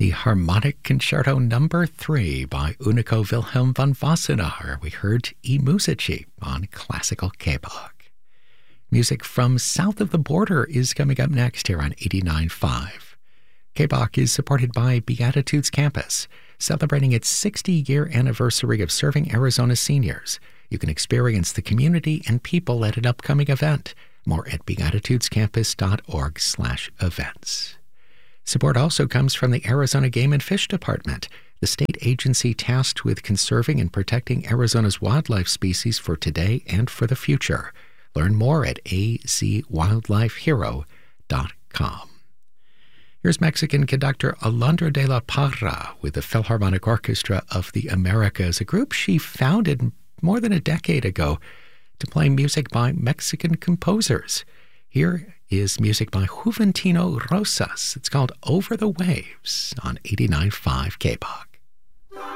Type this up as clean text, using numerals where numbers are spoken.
The Harmonic Concerto No. 3 by Unico Wilhelm von Wassenaar. We heard I Musici on Classical K-Bach. Music from south of the border is coming up next here on 89.5. K-Bach is supported by Beatitudes Campus, celebrating its 60-year anniversary of serving Arizona seniors. You can experience the community and people at an upcoming event. More at beatitudescampus.org/events. Support also comes from the Arizona Game and Fish Department, the state agency tasked with conserving and protecting Arizona's wildlife species for today and for the future. Learn more at azwildlifehero.com. Here's Mexican conductor Alondra de la Parra with the Philharmonic Orchestra of the Americas, a group she founded more than a decade ago to play music by Mexican composers. Here is music by Juventino Rosas. It's called Over the Waves on 89.5 K-Bach.